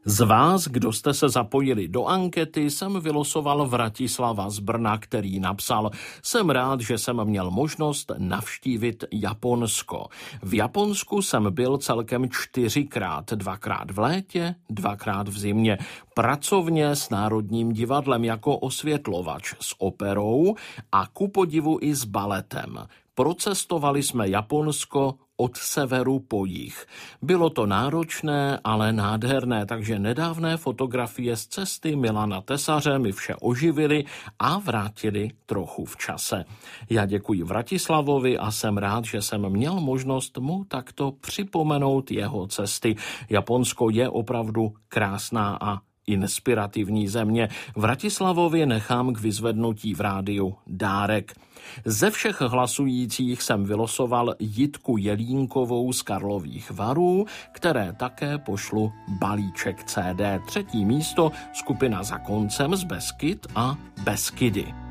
Z vás, kdo jste se zapojili do ankety, jsem vylosoval Vratislava z Brna, který napsal: Jsem rád, že jsem měl možnost navštívit Japonsko. V Japonsku jsem byl celkem 4krát, 2krát v létě, 2krát v zimě. Pracovně s Národním divadlem jako osvětlovač, s operou a ku podivu i s baletem. Procestovali jsme Japonsko od severu po jih. Bylo to náročné, ale nádherné, takže nedávné fotografie z cesty Milana Tesaře mi vše oživily a vrátili trochu v čase. Já děkuji Vratislavovi a jsem rád, že jsem měl možnost mu takto připomenout jeho cesty. Japonsko je opravdu krásná a inspirativní země. Vratislavovi nechám k vyzvednutí v rádiu dárek. Ze všech hlasujících jsem vylosoval Jitku Jelínkovou z Karlových Varů, které také pošlu balíček CD. 3. místo skupina Za koncem z Beskyd a Beskydy.